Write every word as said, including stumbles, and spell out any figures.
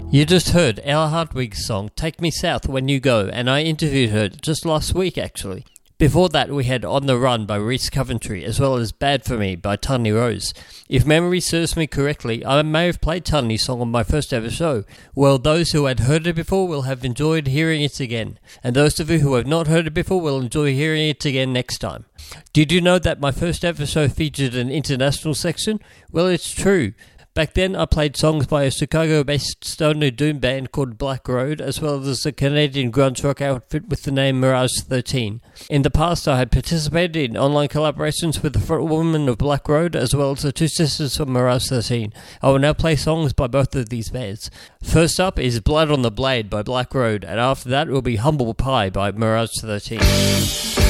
You just heard Ella Hartwig's song Take Me South When You Go, and I interviewed her just last week actually. Before that we had On the Run by Reese Coventry, as well as Bad For Me by Tanya Rose. If memory serves me correctly, I may have played Tanya's song on my first ever show. Well, those who had heard it before will have enjoyed hearing it again, and those of you who have not heard it before will enjoy hearing it again next time. Did you know that my first ever show featured an international section? Well, it's true. Back then, I played songs by a Chicago-based stoner doom band called Black Road, as well as a Canadian grunge rock outfit with the name Mirage thirteen. In the past, I had participated in online collaborations with the frontwoman of Black Road, as well as the two sisters from Mirage thirteen. I will now play songs by both of these bands. First up is Blood on the Blade by Black Road, and after that will be Humble Pie by Mirage thirteen.